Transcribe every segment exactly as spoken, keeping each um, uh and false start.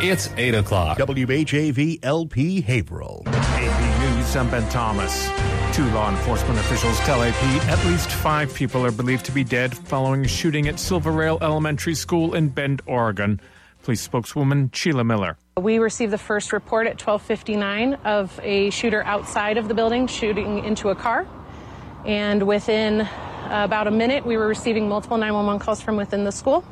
It's eight o'clock. W H A V L P Haverhill. A P News, I'm Ben Thomas. Two law enforcement officials tell A P at least five people are believed to be dead following a shooting at Silver Rail Elementary School in Bend, Oregon. Police spokeswoman Sheila Miller. We received the first report at twelve fifty-nine of a shooter outside of the building shooting into a car. And within uh, about a minute, we were receiving multiple nine one one calls from within the school.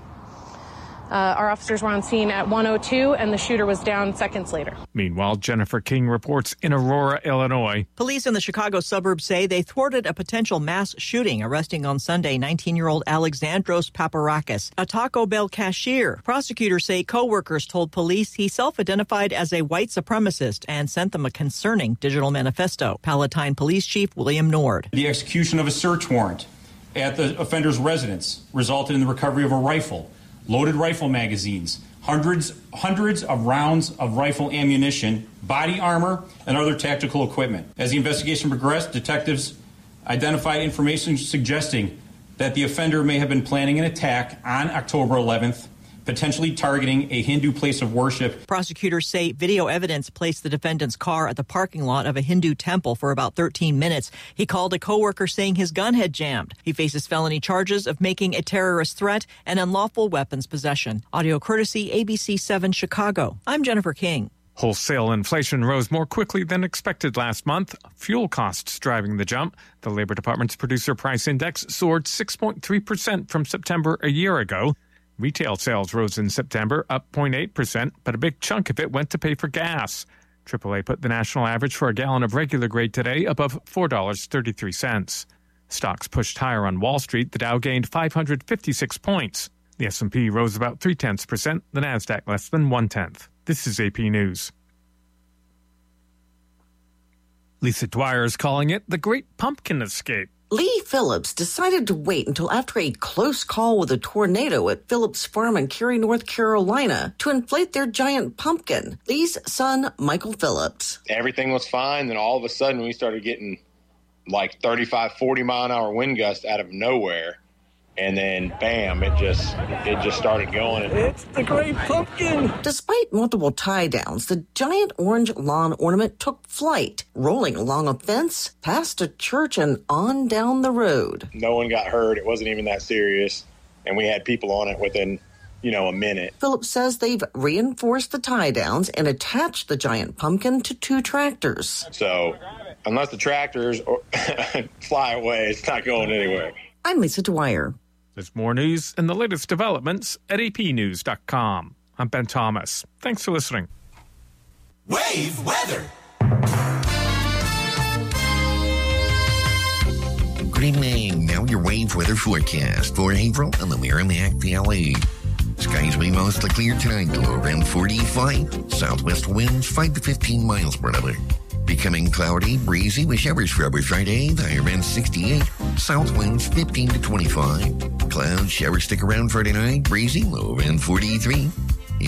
Uh, our officers were on scene at one oh two, and the shooter was down seconds later. Meanwhile, Jennifer King reports in Aurora, Illinois. Police in the Chicago suburbs say they thwarted a potential mass shooting, arresting on Sunday nineteen-year-old Alexandros Paparakis, a Taco Bell cashier. Prosecutors say co-workers told police he self-identified as a white supremacist and sent them a concerning digital manifesto. Palatine Police Chief William Nord. The execution of a search warrant at the offender's residence resulted in the recovery of a rifle, loaded rifle magazines, hundreds hundreds of rounds of rifle ammunition, body armor, and other tactical equipment. As the investigation progressed, detectives identified information suggesting that the offender may have been planning an attack on October eleventh, potentially targeting a Hindu place of worship. Prosecutors say video evidence placed the defendant's car at the parking lot of a Hindu temple for about thirteen minutes. He called a coworker saying his gun had jammed. He faces felony charges of making a terrorist threat and unlawful weapons possession. Audio courtesy A B C seven Chicago. I'm Jennifer King. Wholesale inflation rose more quickly than expected last month. Fuel costs driving the jump. The Labor Department's Producer Price Index soared six point three percent from September a year ago. Retail sales rose in September, up zero point eight percent, but a big chunk of it went to pay for gas. triple A put the national average for a gallon of regular grade today above four dollars and thirty-three cents. Stocks pushed higher on Wall Street. The Dow gained five hundred fifty-six points. The S and P rose about three tenths percent, the NASDAQ less than one tenth. This is A P News. Lisa Dwyer is calling it the Great Pumpkin Escape. Lee Phillips decided to wait until after a close call with a tornado at Phillips Farm in Cary, North Carolina, to inflate their giant pumpkin. Lee's son, Michael Phillips. Everything was fine, then all of a sudden we started getting like thirty-five, forty mile an hour wind gusts out of nowhere. And then, bam, it just it just started going. It's the Great Pumpkin! Despite multiple tie-downs, the giant orange lawn ornament took flight, rolling along a fence, past a church, and on down the road. No one got hurt. It wasn't even that serious. And we had people on it within, you know, a minute. Phillips says they've reinforced the tie-downs and attached the giant pumpkin to two tractors. So, unless the tractors fly away, it's not going anywhere. I'm Lisa Dwyer. There's more news and the latest developments at A P news dot com. I'm Ben Thomas. Thanks for listening. Wave weather. Good evening. Now your wave weather forecast for April and the Merrimack Valley. Skies will be mostly clear tonight, low around forty-five. Southwest winds five to fifteen miles per hour. Becoming cloudy, breezy with showers for over Friday, the high around sixty-eight. South winds fifteen to twenty-five. Clouds, showers stick around Friday night, breezy, low around forty-three.